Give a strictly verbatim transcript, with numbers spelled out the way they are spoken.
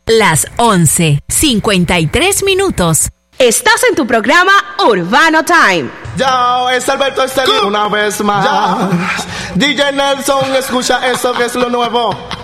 Las once, cincuenta y tres minutos. Estás en tu programa Urbano Time. Yo, es Alberto Estelí una vez más. D J Nelson, escucha eso que es lo nuevo.